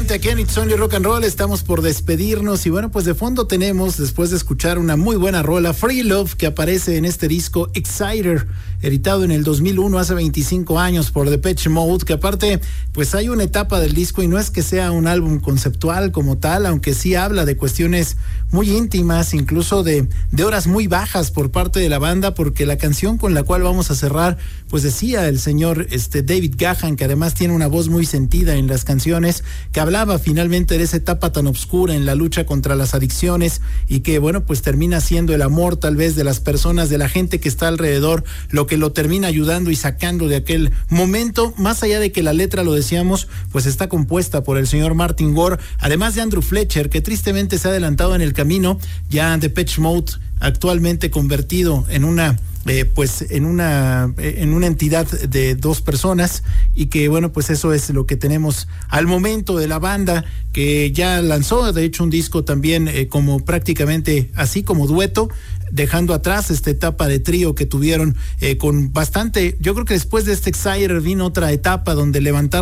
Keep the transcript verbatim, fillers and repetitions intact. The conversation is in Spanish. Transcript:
adelante aquí en It's Only Rock and Roll. Estamos por despedirnos y bueno, pues de fondo tenemos, después de escuchar una muy buena rola, Free Love, que aparece en este disco Exciter, editado en el dos mil uno, hace veinticinco años, por Depeche Mode, que aparte pues hay una etapa del disco y no es que sea un álbum conceptual como tal, aunque sí habla de cuestiones muy íntimas, incluso de, de horas muy bajas por parte de la banda, porque la canción con la cual vamos a cerrar, pues decía el señor este David Gahan, que además tiene una voz muy sentida en las canciones, que hablaba finalmente de esa etapa tan oscura en la lucha contra las adicciones y que bueno, pues termina siendo el amor tal vez de las personas, de la gente que está alrededor, lo que lo termina ayudando y sacando de aquel momento, más allá de que la letra, lo decíamos, pues está compuesta por el señor Martin Gore, además de Andrew Fletcher, que tristemente se ha adelantado en el camino, ya Depeche Mode actualmente convertido en una Eh, pues en una en una entidad de dos personas, y que bueno, pues eso es lo que tenemos al momento de la banda, que ya lanzó de hecho un disco también eh, como prácticamente así como dueto, dejando atrás esta etapa de trío que tuvieron eh, con bastante, yo creo que después de este Exciter vino otra etapa donde levantaron